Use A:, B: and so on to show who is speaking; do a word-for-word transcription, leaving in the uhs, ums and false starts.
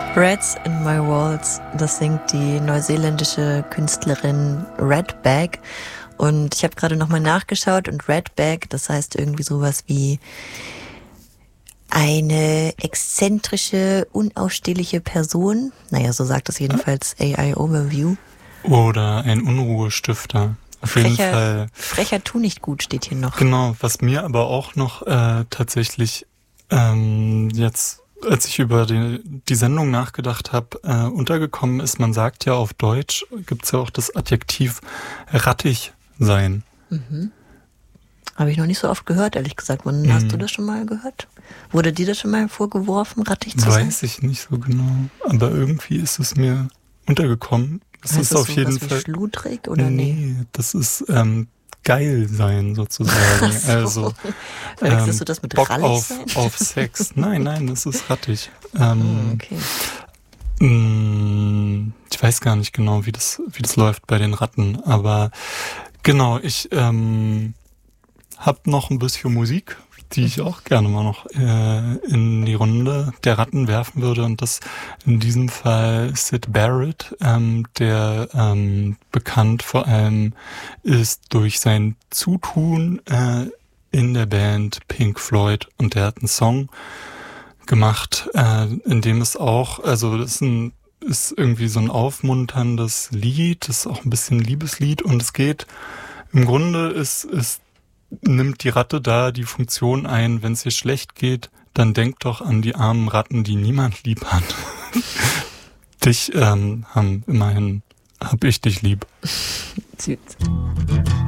A: Rats in My Walls, das singt die neuseeländische Künstlerin Redbag. Und ich habe gerade nochmal nachgeschaut und Redbag, das heißt irgendwie sowas wie eine exzentrische, unausstehliche Person. Naja, so sagt es jedenfalls A I Overview.
B: Oder ein Unruhestifter. Auf jeden
A: Frecher,
B: Fall.
A: Frecher tu nicht gut steht hier noch.
B: Genau, was mir aber auch noch äh, tatsächlich ähm, jetzt, als ich über die, die Sendung nachgedacht habe, äh, untergekommen ist, man sagt ja auf Deutsch, gibt's ja auch das Adjektiv rattig sein.
A: Mhm. Habe ich noch nicht so oft gehört, ehrlich gesagt. Wann mhm. hast du das schon mal gehört? Wurde dir das schon mal vorgeworfen, rattig zu sein?
B: Weiß ich nicht so genau, aber irgendwie ist es mir untergekommen. Das
A: heißt
B: ist
A: das
B: auf
A: so
B: jeden
A: was
B: Fall
A: wie schludrig oder nee?
B: Nee, das ist ähm, geil sein sozusagen.
A: So.
B: Also
A: Verwechselst
B: ähm,
A: du das mit
B: Bock
A: rallig
B: auf,
A: sein?
B: auf Sex. Nein, nein, das ist rattig. Ähm,
A: oh, okay.
B: mh, ich weiß gar nicht genau, wie das, wie das läuft bei den Ratten, aber genau, ich ähm, hab noch ein bisschen Musik, die ich auch gerne mal noch äh, in die Runde der Ratten werfen würde. Und das in diesem Fall Syd Barrett, ähm, der ähm, bekannt vor allem ist durch sein Zutun äh, in der Band Pink Floyd. Und der hat einen Song gemacht, äh, in dem es auch, also das ist ein ist irgendwie so ein aufmunterndes Lied, das ist auch ein bisschen ein Liebeslied. Und es geht, im Grunde ist, ist nimmt die Ratte da die Funktion ein, wenn es ihr schlecht geht, dann denk doch an die armen Ratten, die niemand lieb hat. Dich ähm, haben immerhin, hab ich dich lieb.
A: Süß.